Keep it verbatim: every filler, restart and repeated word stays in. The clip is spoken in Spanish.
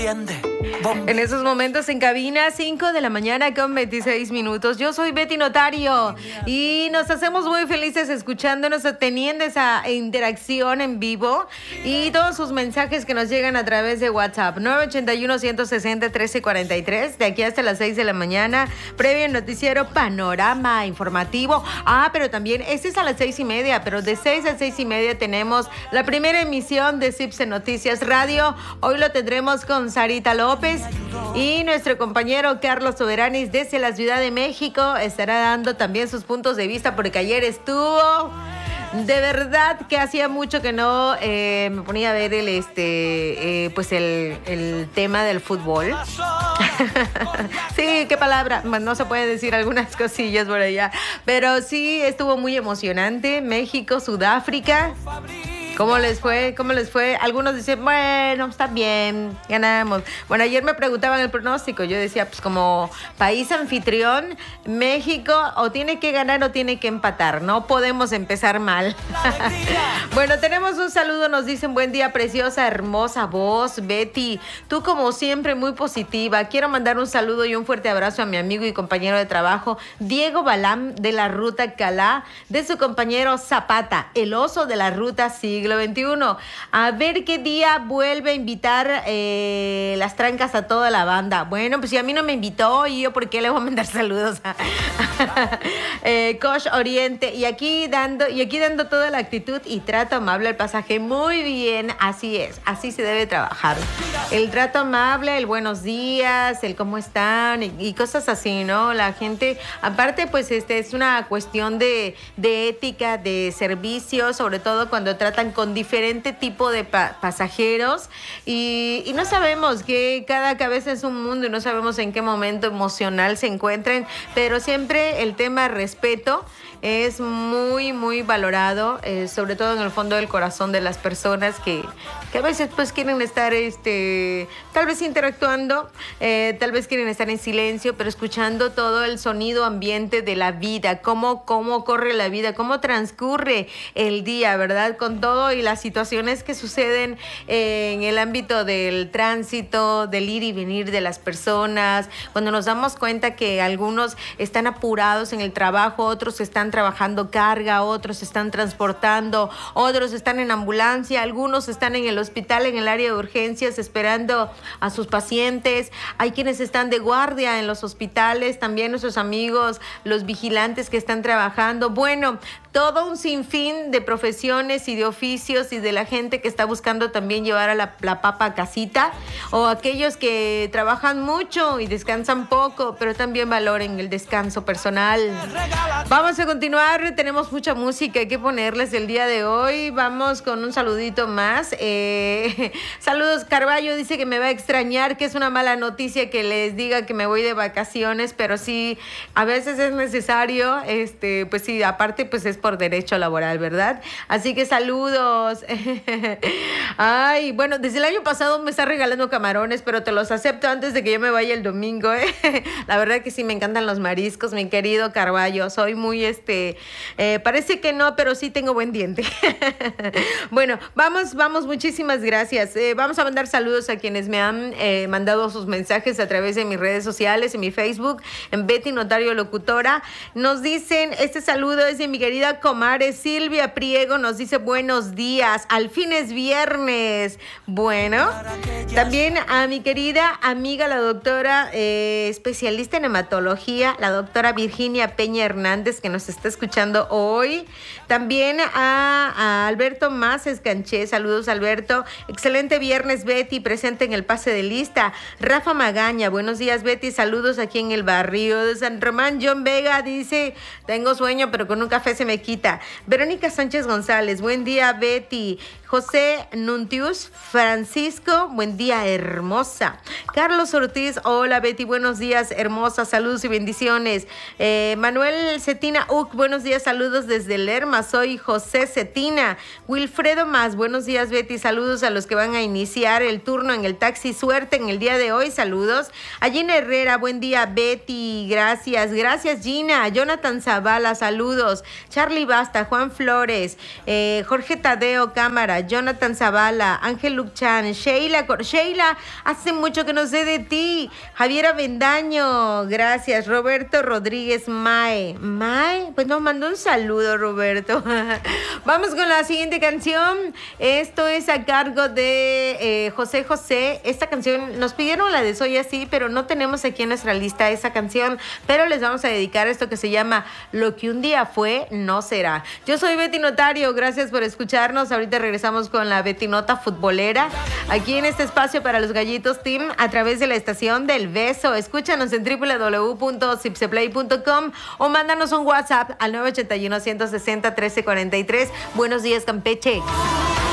En esos momentos en cabina, cinco de la mañana con veintiséis minutos. Yo soy Betty Notario y nos hacemos muy felices escuchándonos, teniendo esa interacción en vivo y todos sus mensajes que nos llegan a través de WhatsApp. nueve ocho uno, uno seis cero, uno tres cuatro tres, de aquí hasta las seis de la mañana, previo noticiero Panorama Informativo. Ah, pero también, este es a las seis y media, pero de seis a seis y media tenemos la primera emisión de Cipse Noticias Radio. Hoy lo tendremos con Sarita López y nuestro compañero Carlos Soberanis desde la Ciudad de México estará dando también sus puntos de vista, porque ayer estuvo... De verdad que hacía mucho que no eh, me ponía a ver el este eh, pues el, el tema del fútbol. Sí, qué palabra, no se puede decir algunas cosillas por allá, pero sí estuvo muy emocionante. México, Sudáfrica. ¿Cómo les fue? ¿Cómo les fue? Algunos dicen, bueno, está bien, ganamos. Bueno, ayer me preguntaban el pronóstico. Yo decía, pues como país anfitrión, México o tiene que ganar o tiene que empatar. No podemos empezar mal. Bueno, tenemos un saludo. Nos dicen, buen día, preciosa, hermosa voz, Betty. Tú como siempre muy positiva. Quiero mandar un saludo y un fuerte abrazo a mi amigo y compañero de trabajo, Diego Balam, de la Ruta Calá, de su compañero Zapata, el oso de la Ruta Siglo veintiuno. A ver qué día vuelve a invitar eh, las trancas a toda la banda. Bueno, pues si a mí no me invitó, ¿y yo por qué le voy a mandar saludos? eh, Coach Oriente. Y aquí dando, y aquí dando toda la actitud y trato amable al pasaje. Muy bien, así es, así se debe trabajar. El trato amable, el buenos días, el cómo están y, y cosas así, ¿no? La gente, aparte, pues este es una cuestión de, de ética, de servicio, sobre todo cuando tratan con diferente tipo de pa- pasajeros y, y no sabemos que cada cabeza es un mundo y no sabemos en qué momento emocional se encuentren, pero siempre el tema respeto es muy, muy valorado, eh, sobre todo en el fondo del corazón de las personas que, que a veces pues quieren estar, este, tal vez interactuando, eh, tal vez quieren estar en silencio, pero escuchando todo el sonido ambiente de la vida, cómo, cómo corre la vida, cómo transcurre el día, ¿verdad? Con todo y las situaciones que suceden eh, en el ámbito del tránsito, del ir y venir de las personas, cuando nos damos cuenta que algunos están apurados en el trabajo, otros están trabajando carga, otros están transportando, otros están en ambulancia, algunos están en el hospital, en el área de urgencias, esperando a sus pacientes. Hay quienes están de guardia en los hospitales, también nuestros amigos, los vigilantes que están trabajando. Bueno, todo un sinfín de profesiones y de oficios y de la gente que está buscando también llevar a la, la papa a casita, o aquellos que trabajan mucho y descansan poco, pero también valoren el descanso personal. Vamos a continuar, tenemos mucha música que ponerles el día de hoy. Vamos con un saludito más. Eh, saludos, Carballo dice que me va a extrañar, que es una mala noticia que les diga que me voy de vacaciones, pero sí, a veces es necesario, este, pues sí, aparte pues es por derecho laboral, ¿verdad? Así que saludos. Ay, bueno, desde el año pasado me está regalando camarones, pero te los acepto antes de que yo me vaya el domingo, ¿eh? La verdad que sí, me encantan los mariscos, mi querido Carballo. Soy muy, este, eh, parece que no, pero sí tengo buen diente. Bueno, vamos, vamos, muchísimas gracias. Eh, vamos a mandar saludos a quienes me han eh, mandado sus mensajes a través de mis redes sociales, en mi Facebook, en Betty Notario Locutora. Nos dicen, este saludo es de mi querida comadre Silvia Priego, nos dice buenos días, al fin es viernes. Bueno, también a mi querida amiga, la doctora eh, especialista en hematología, la doctora Virginia Peña Hernández, que nos está escuchando hoy. También a, a Alberto Más Escanché, saludos Alberto. Excelente viernes, Betty, presente en el pase de lista. Rafa Magaña, buenos días, Betty, saludos aquí en el barrio de San Román. John Vega dice, tengo sueño, pero con un café se me quita. Verónica Sánchez González, buen día, Betty. José Nuntius Francisco, buen día, hermosa. Carlos Ortiz, hola Betty, buenos días, hermosa, saludos y bendiciones. Eh, Manuel Cetina Uc, buenos días, saludos desde Lerma, soy José Cetina. Wilfredo Más, buenos días Betty, saludos a los que van a iniciar el turno en el taxi, suerte en el día de hoy, saludos. A Gina Herrera, buen día Betty, gracias, gracias Gina. Jonathan Zavala, saludos. Charlie Basta, Juan Flores, eh, Jorge Tadeo Cámara, Jonathan Zavala, Ángel Luchan, Sheila, Sheila, hace mucho que no sé de ti. Javier Avendaño, gracias. Roberto Rodríguez Mae. Mae, pues nos mandó un saludo, Roberto. Vamos con la siguiente canción. Esto es a cargo de eh, José José. Esta canción, nos pidieron la de Soy Así, pero no tenemos aquí en nuestra lista esa canción, pero les vamos a dedicar esto que se llama Lo que un día fue, no será. Yo soy Betty Notario, gracias por escucharnos. Ahorita regresamos con la Betty Nota futbolera, aquí en este espacio para los Gallitos Team, a través de la estación del Beso. Escúchanos en w w w punto zipseplay punto com o mándanos un WhatsApp al nueve ocho uno, uno seis cero, uno tres cuatro tres. Buenos días, Campeche.